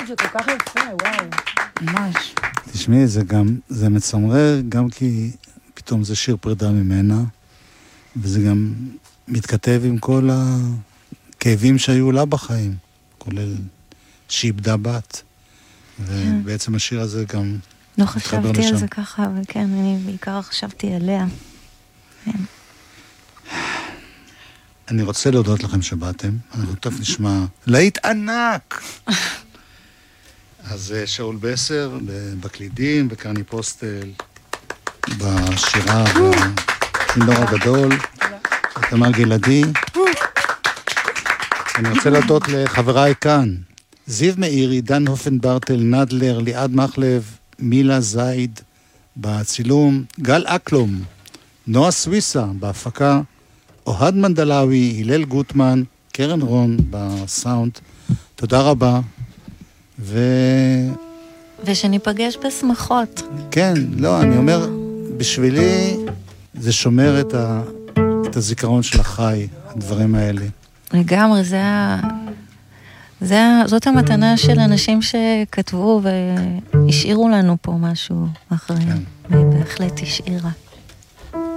זה כל כך יפה, וואו. ממש. תשמעי, זה מצמרר גם כי פתאום זה שיר פרידה ממנה, וזה גם מתכתב עם כל הכאבים שהיו לה בחיים, כולל שאיבדה בת. ובעצם השיר הזה גם לא חשבתי על זה ככה, אבל כן, אני בעיקר חשבתי עליה. אני רוצה להודות לכם שבאתם. אנחנו טוב נשמע להיט ענק. אז שאול בסר בקלידים, וקרני פוסטל בשירה והמינור הגדול, תמר גלעדי. אני רוצה להודות לחבריי כאן. זיו מאירי, דן הופנברטל, נדלר, ליעד מחלב, מילה זייד בצילום, גל אקלום, נועה סוויסה בהפקה, אוהד מנדלאוי, הלל גוטמן, קרן רון בסאונד. תודה רבה. ושניפגש בשמחות. כן, לא, אני אומר, בשבילי זה שומר את הזיכרון של החי, הדברים האלה. לגמרי, זאת המתנה של אנשים שכתבו והשאירו לנו פה משהו אחריהם. כן. ובהחלט השאירה.